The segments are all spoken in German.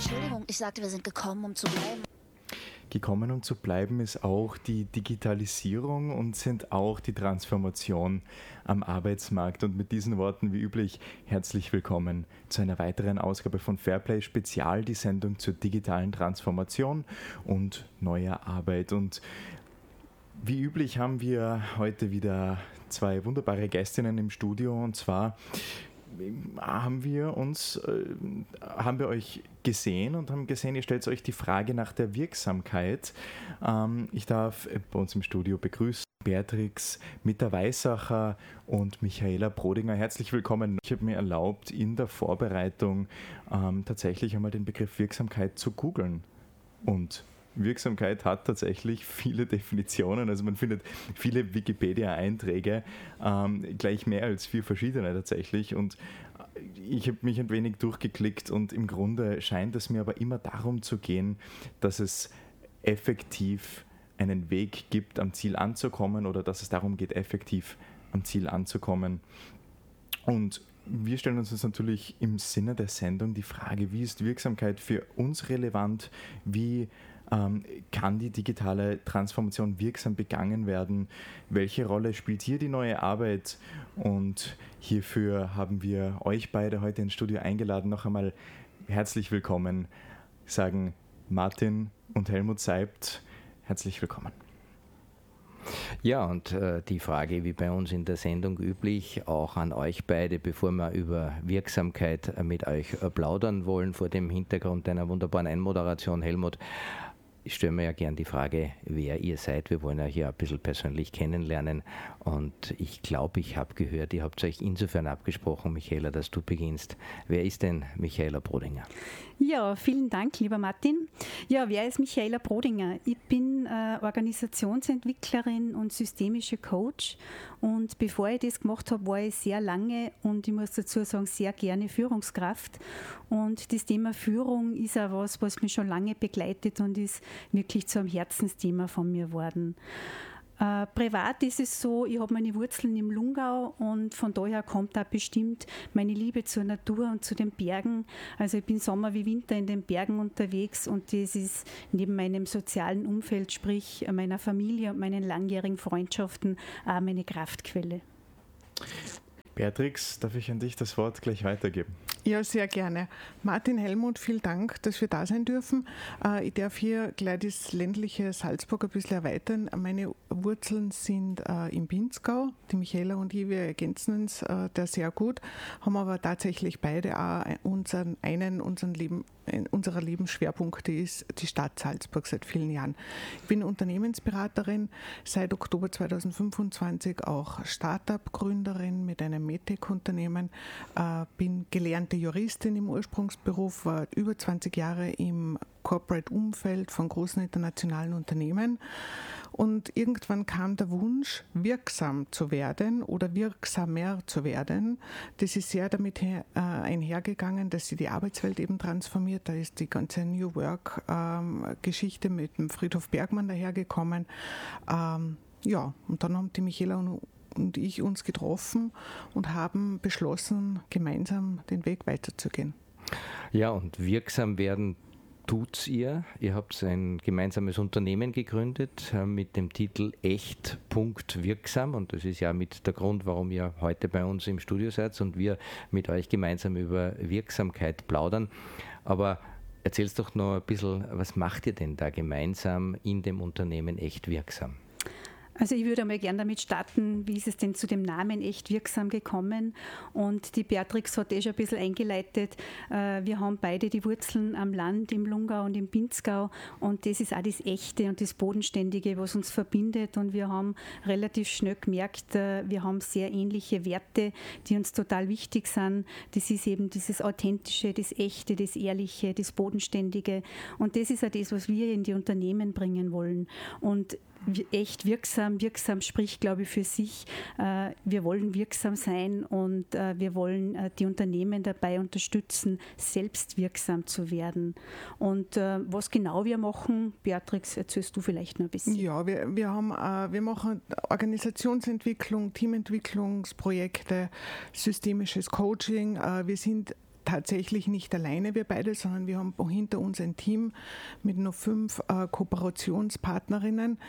Entschuldigung, ich sagte, wir sind gekommen, um zu bleiben. Gekommen, um zu bleiben, ist auch die Digitalisierung und sind auch die Transformation am Arbeitsmarkt. Und mit diesen Worten wie üblich herzlich willkommen zu einer weiteren Ausgabe von Fairplay Spezial, die Sendung zur digitalen Transformation und neuer Arbeit. Und wie üblich haben wir heute wieder zwei wunderbare Gästinnen im Studio, und zwar haben wir euch gesehen und haben gesehen, ihr stellt euch die Frage nach der Wirksamkeit. Ich darf bei uns im Studio begrüßen Beatrix Mitter-Weissacher und Michaela Brodinger. Herzlich willkommen. Ich habe mir erlaubt, in der Vorbereitung tatsächlich einmal den Begriff Wirksamkeit zu googeln. Und Wirksamkeit hat tatsächlich viele Definitionen, also man findet viele Wikipedia-Einträge, gleich mehr als 4 verschiedene tatsächlich, und ich habe mich ein wenig durchgeklickt und im Grunde scheint es mir aber immer darum zu gehen, dass es effektiv einen Weg gibt, am Ziel anzukommen, oder dass es darum geht, effektiv am Ziel anzukommen. Und wir stellen uns jetzt natürlich im Sinne der Sendung die Frage, wie ist Wirksamkeit für uns relevant, wie kann die digitale Transformation wirksam begangen werden? Welche Rolle spielt hier die neue Arbeit? Und hierfür haben wir euch beide heute ins Studio eingeladen. Noch einmal herzlich willkommen, sagen Martin und Helmut Seibt. Herzlich willkommen. Ja, und die Frage, wie bei uns in der Sendung üblich, auch an euch beide, bevor wir über Wirksamkeit mit euch plaudern wollen, vor dem Hintergrund einer wunderbaren Einmoderation, Helmut, ich stelle mir ja gern die Frage, wer ihr seid. Wir wollen ja hier ein bisschen persönlich kennenlernen. Und ich glaube, ich habe gehört, ihr habt euch insofern abgesprochen, Michaela, dass du beginnst. Wer ist denn Michaela Brodinger? Ja, vielen Dank, lieber Martin. Ja, wer ist Michaela Brodinger? Ich bin Organisationsentwicklerin und systemische Coach. Und bevor ich das gemacht habe, war ich sehr lange und ich muss dazu sagen, sehr gerne Führungskraft. Und das Thema Führung ist auch was mich schon lange begleitet und ist wirklich zu einem Herzensthema von mir geworden. Privat ist es so, ich habe meine Wurzeln im Lungau und von daher kommt auch bestimmt meine Liebe zur Natur und zu den Bergen. Also ich bin Sommer wie Winter in den Bergen unterwegs und das ist neben meinem sozialen Umfeld, sprich meiner Familie und meinen langjährigen Freundschaften, auch meine Kraftquelle. Beatrix, darf ich an dich das Wort gleich weitergeben? Ja, sehr gerne. Martin, Helmut, vielen Dank, dass wir da sein dürfen. Ich darf hier gleich das ländliche Salzburg ein bisschen erweitern. Meine Wurzeln sind im Pinzgau. Die Michaela und ich, wir ergänzen uns da sehr gut, haben aber tatsächlich beide auch unserer Lebensschwerpunkte ist die Stadt Salzburg seit vielen Jahren. Ich bin Unternehmensberaterin, seit Oktober 2025 auch Start-up-Gründerin mit einem MedTech-Unternehmen, bin gelernte Juristin im Ursprungsberuf, war über 20 Jahre im Corporate-Umfeld von großen internationalen Unternehmen und irgendwann kam der Wunsch, wirksam zu werden oder wirksamer zu werden. Das ist sehr damit einhergegangen, dass sich die Arbeitswelt eben transformiert. Da ist die ganze New Work-Geschichte mit dem Friedhof Bergmann dahergekommen. Ja, und dann haben die Michaela und ich uns getroffen und haben beschlossen, gemeinsam den Weg weiterzugehen. Ja, und wirksam werden tut's ihr. Ihr habt ein gemeinsames Unternehmen gegründet mit dem Titel Echt.wirksam, und das ist ja mit der Grund, warum ihr heute bei uns im Studio seid und wir mit euch gemeinsam über Wirksamkeit plaudern. Aber erzählst doch noch ein bisschen, was macht ihr denn da gemeinsam in dem Unternehmen Echt Wirksam? Also ich würde einmal gerne damit starten, wie ist es denn zu dem Namen Echt Wirksam gekommen? Und die Beatrix hat schon ein bisschen eingeleitet. Wir haben beide die Wurzeln am Land, im Lungau und im Pinzgau, und das ist auch das Echte und das Bodenständige, was uns verbindet, und wir haben relativ schnell gemerkt, wir haben sehr ähnliche Werte, die uns total wichtig sind. Das ist eben dieses Authentische, das Echte, das Ehrliche, das Bodenständige, und das ist auch das, was wir in die Unternehmen bringen wollen. Und echt wirksam spricht, glaube ich, für sich. Wir wollen wirksam sein und wir wollen die Unternehmen dabei unterstützen, selbst wirksam zu werden. Und was genau wir machen, Beatrix, erzählst du vielleicht noch ein bisschen. Ja, wir machen Organisationsentwicklung, Teamentwicklungsprojekte, systemisches Coaching. Wir sind tatsächlich nicht alleine, wir beide, sondern wir haben hinter uns ein Team mit noch 5 Kooperationspartnerinnen.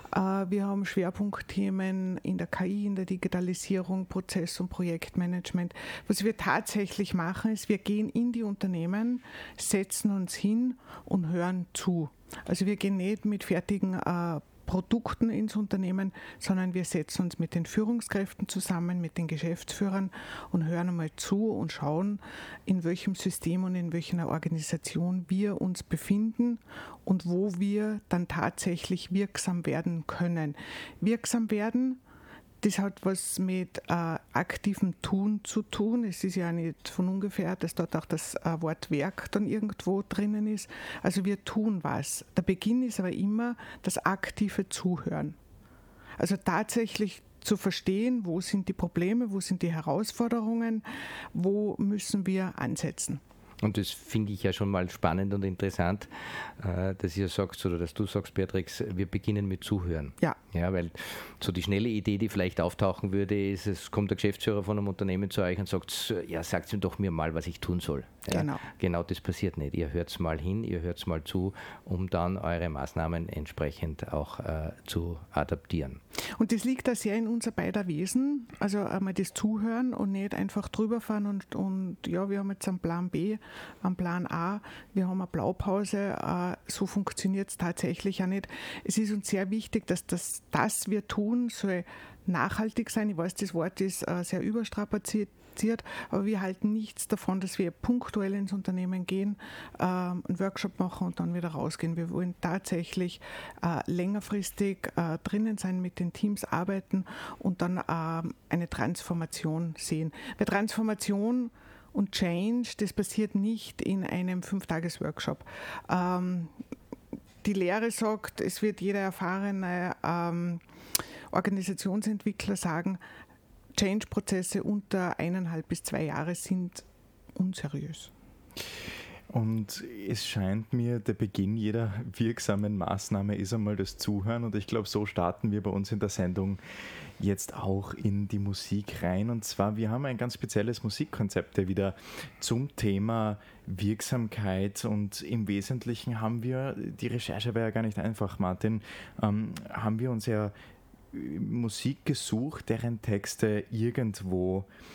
Wir haben Schwerpunktthemen in der KI, in der Digitalisierung, Prozess- und Projektmanagement. Was wir tatsächlich machen, ist, wir gehen in die Unternehmen, setzen uns hin und hören zu. Also wir gehen nicht mit fertigen Produkten ins Unternehmen, sondern wir setzen uns mit den Führungskräften zusammen, mit den Geschäftsführern und hören einmal zu und schauen, in welchem System und in welcher Organisation wir uns befinden und wo wir dann tatsächlich wirksam werden können. Wirksam werden, das hat was mit aktivem Tun zu tun. Es ist ja nicht von ungefähr, dass dort auch das Wort Werk dann irgendwo drinnen ist. Also wir tun was. Der Beginn ist aber immer das aktive Zuhören. Also tatsächlich zu verstehen, wo sind die Probleme, wo sind die Herausforderungen, wo müssen wir ansetzen. Und das finde ich ja schon mal spannend und interessant, dass ihr sagt oder dass du sagst, Beatrix, wir beginnen mit Zuhören. Ja. Ja, weil so die schnelle Idee, die vielleicht auftauchen würde, ist, es kommt der Geschäftsführer von einem Unternehmen zu euch und sagt, ja, sagt ihm doch mir mal, was ich tun soll. Ja, genau das passiert nicht. Ihr hört mal hin, ihr hört mal zu, um dann eure Maßnahmen entsprechend auch zu adaptieren. Und das liegt da sehr in unser beider Wesen, also einmal das Zuhören und nicht einfach drüber fahren und ja, wir haben jetzt einen Plan B, einen Plan A, wir haben eine Blaupause, so funktioniert es tatsächlich ja nicht. Es ist uns sehr wichtig, dass das wir tun, soll nachhaltig sein. Ich weiß, das Wort ist sehr überstrapaziert, aber wir halten nichts davon, dass wir punktuell ins Unternehmen gehen, einen Workshop machen und dann wieder rausgehen. Wir wollen tatsächlich längerfristig drinnen sein, mit den Teams arbeiten und dann eine Transformation sehen. Weil Transformation und Change, das passiert nicht in einem 5-Tages-Workshop. Die Lehre sagt, es wird jeder erfahrene Organisationsentwickler sagen, Change-Prozesse unter 1,5 bis 2 Jahre sind unseriös. Und es scheint mir, der Beginn jeder wirksamen Maßnahme ist einmal das Zuhören. Und ich glaube, so starten wir bei uns in der Sendung jetzt auch in die Musik rein. Und zwar, wir haben ein ganz spezielles Musikkonzept wieder zum Thema Wirksamkeit. Und im Wesentlichen haben wir, die Recherche war ja gar nicht einfach, Martin, haben wir uns ja Musik gesucht, deren Texte irgendwo